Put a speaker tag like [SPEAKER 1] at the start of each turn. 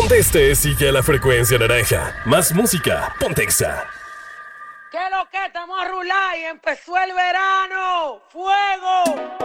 [SPEAKER 1] Donde estés, sigue a la frecuencia naranja. Más música, ponte Exa.
[SPEAKER 2] ¿Qué lo que? Estamos a rular y empezó el verano. ¡Fuego!